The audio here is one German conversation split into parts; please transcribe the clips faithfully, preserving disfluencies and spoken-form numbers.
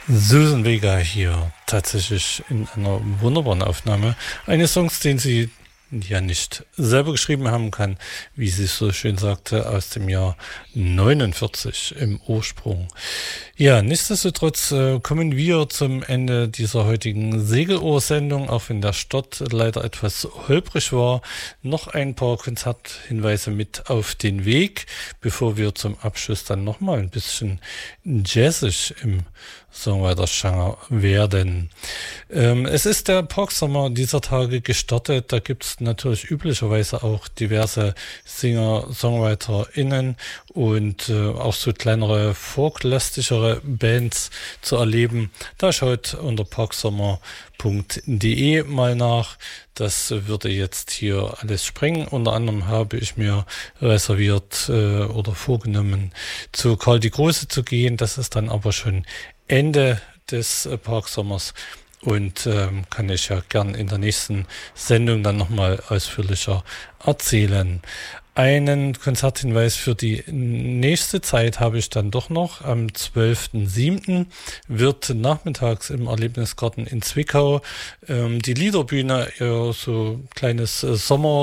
Susan Vega hier tatsächlich in einer wunderbaren Aufnahme eines Songs, den sie ja nicht selber geschrieben haben kann, wie sie es so schön sagte, aus dem Jahr neunundvierzig im Ursprung. Ja, nichtsdestotrotz äh, kommen wir zum Ende dieser heutigen Segelohr-Sendung, auch wenn der Start leider etwas holprig war. Noch ein paar Konzerthinweise mit auf den Weg, bevor wir zum Abschluss dann nochmal ein bisschen jazzig im Songwriter-Genre werden. Ähm, es ist der Parksommer dieser Tage gestartet. Da gibt es natürlich üblicherweise auch diverse Singer, SongwriterInnen und äh, auch so kleinere, folklastischere Bands zu erleben. Da schaut unter parksommer punkt de mal nach. Das würde jetzt hier alles sprengen. Unter anderem habe ich mir reserviert äh, oder vorgenommen, zu Karl die Große zu gehen. Das ist dann aber schon Ende des äh, Parksommers und ähm, kann ich ja gern in der nächsten Sendung dann nochmal ausführlicher erzählen. Einen Konzerthinweis für die nächste Zeit habe ich dann doch noch. Am zwölften siebten wird nachmittags im Erlebnisgarten in Zwickau ähm, die Liederbühne ihr so kleines äh,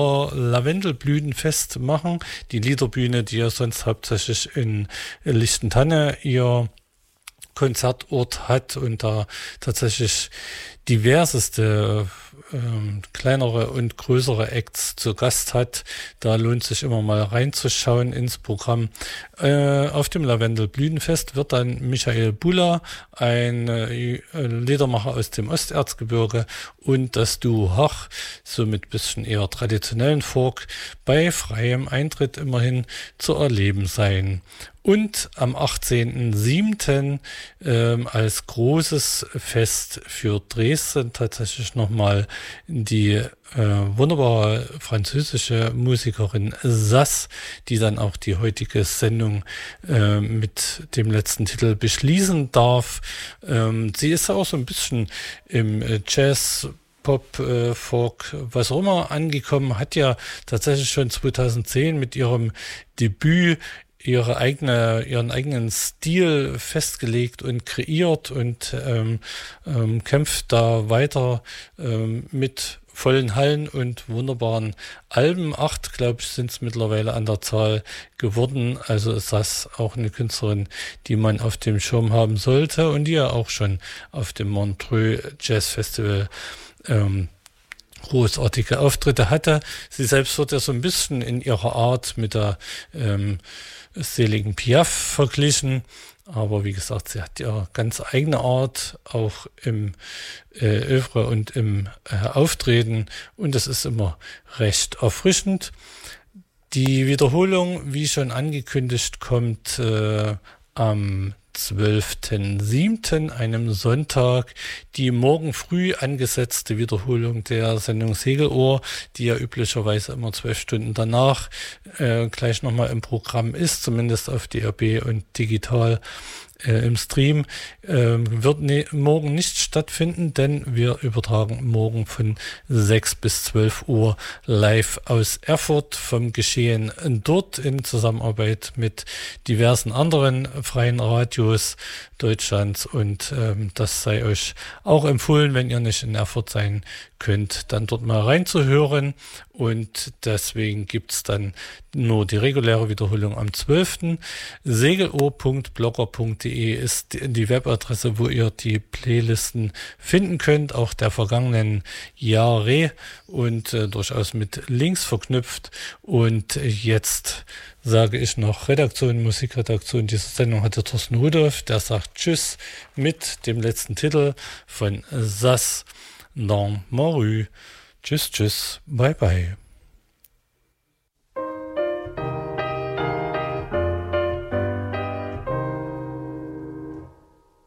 Sommer-Lavendelblütenfest machen. Die Liederbühne, die ja sonst hauptsächlich in Lichtentanne ihr Konzertort hat und da tatsächlich diverseste ähm, kleinere und größere Acts zu Gast hat. Da lohnt sich immer mal reinzuschauen ins Programm. Äh, auf dem Lavendelblütenfest wird dann Michael Bulla, ein äh, Liedermacher aus dem Osterzgebirge, und das Duo Hach, so mit bisschen eher traditionellen Folk, bei freiem Eintritt immerhin zu erleben sein. Und am achtzehnten siebten ähm, als großes Fest für Dresden tatsächlich nochmal die äh, wunderbare französische Musikerin Sass, die dann auch die heutige Sendung äh, mit dem letzten Titel beschließen darf. Ähm, sie ist auch so ein bisschen im äh, Jazz, Pop, äh, Folk, was auch immer angekommen, hat ja tatsächlich schon zweitausendzehn mit ihrem Debüt ihre eigene, ihren eigenen Stil festgelegt und kreiert und ähm, ähm, kämpft da weiter ähm, mit vollen Hallen und wunderbaren Alben. Acht, glaube ich, sind es mittlerweile an der Zahl geworden. Also ist das auch eine Künstlerin, die man auf dem Schirm haben sollte und die ja auch schon auf dem Montreux Jazz Festival ähm, großartige Auftritte hatte. Sie selbst wird ja so ein bisschen in ihrer Art mit der ähm, seligen Piaf verglichen, aber wie gesagt, sie hat ja ganz eigene Art, auch im äh, Övre und im äh, Auftreten, und das ist immer recht erfrischend. Die Wiederholung, wie schon angekündigt, kommt äh, am zwölften siebten, einem Sonntag, die morgen früh angesetzte Wiederholung der Sendung Segelohr, die ja üblicherweise immer zwölf Stunden danach äh, gleich nochmal im Programm ist, zumindest auf D A B und digital äh, im Stream, äh, wird ne- morgen nicht stattfinden, denn wir übertragen morgen von sechs bis zwölf Uhr live aus Erfurt vom Geschehen dort in Zusammenarbeit mit diversen anderen freien Radios Deutschlands, und ähm, das sei euch auch empfohlen, wenn ihr nicht in Erfurt sein könnt, dann dort mal reinzuhören, und deswegen gibt's dann nur die reguläre Wiederholung am zwölften segelohr punkt blogger punkt de ist die Webadresse, wo ihr die Playlisten finden könnt, auch der vergangenen Jahre, und äh, durchaus mit Links verknüpft. Und jetzt sage ich noch Redaktion, Musikredaktion dieser Sendung hatte Thorsten Rudolph, der sagt Tschüss mit dem letzten Titel von Sass dans ma rue. Tschüss, tschüss, bye bye.